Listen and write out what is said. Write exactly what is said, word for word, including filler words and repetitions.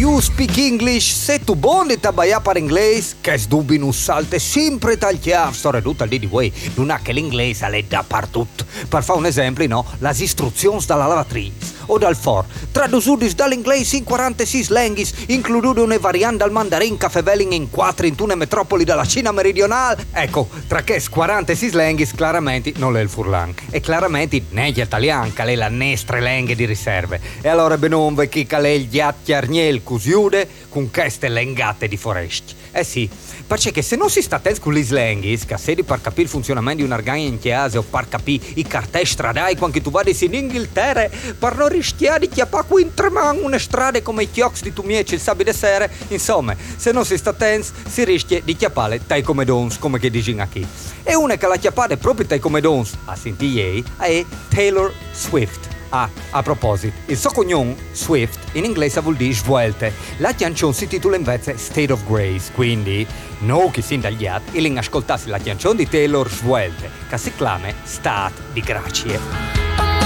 you speak English, se tu bon de tabaia per inglese, che sdubbi non salte sempre tal chiav, sto redutta al di voi, non ha che l'inglese è dappertutto. Per fare un esempio, no, las istruzioni dalla lavatrice o dal for, tradusudis dall'inglese in quarantasei linguis, includuto una variante dal mandarin che fevelin in quattro in tune metropoli della Cina meridionale. Ecco, tra che quarantasei linguis, chiaramente non è il furlan. E chiaramente né gli italiani, che è la nestre lingue di riserve. E allora benombe chi che è il ghiacchiarniel cusiude con queste lengate di foresti. Eh sì, perché se non si sta attenti con gli linguis, che sedi per capire il funzionamento di un argano in chiesa o per capire i cartelli stradali quando tu vadi in Inghilterra, per non rischiare di chiappare qui in treman una strada come i chiocs di Tumieci il sabato sera, insomma, se non si sta attenti si rischia di chiappare tai come dons, come che dicono qui. E una che la chiappate proprio tai come dons, a sentire è Taylor Swift. Ah, a proposito, il suo cognome, Swift, in inglese vuol dire svuelte. La canzone si titola invece State of Grace, quindi, no che si indagliate, e l'ascoltassi la canzone di Taylor Svuelte, che si chiama Stat di Grazie.